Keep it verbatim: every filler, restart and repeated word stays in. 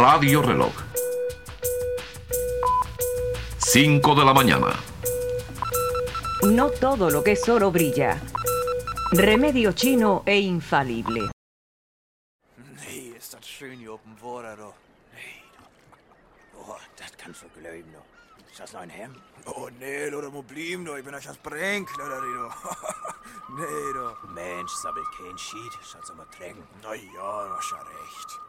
Radio Reloj. Cinco de la mañana. No todo lo que es oro brilla. Remedio chino e infalible. Nee, ist das schön hier oben Water, du. Nee, du. Oh, das kannst du glauben, du. Ist das noch ein Hemd? Oh, nee, du, da muss bleiben, du. Ich bin euch das Sprinkler, du. Nee, du. Mensch, sabbelt kein Schied. Schatz mal trinken. Na ja, du hast ja recht.